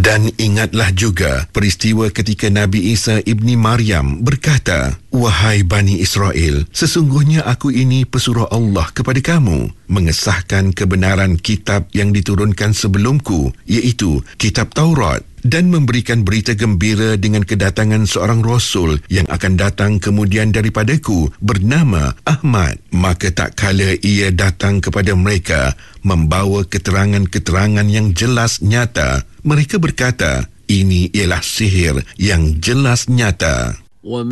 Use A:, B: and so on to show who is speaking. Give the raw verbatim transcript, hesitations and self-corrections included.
A: Dan ingatlah juga peristiwa ketika Nabi Isa ibni Maryam berkata, "Wahai Bani Israel, sesungguhnya aku ini pesuruh Allah kepada kamu, mengesahkan kebenaran kitab yang diturunkan sebelumku, iaitu kitab Taurat, dan memberikan berita gembira dengan kedatangan seorang Rasul yang akan datang kemudian daripadaku bernama Ahmad. Maka tak kala ia datang kepada mereka membawa keterangan-keterangan yang jelas nyata, mereka berkata, ini ialah sihir yang jelas nyata."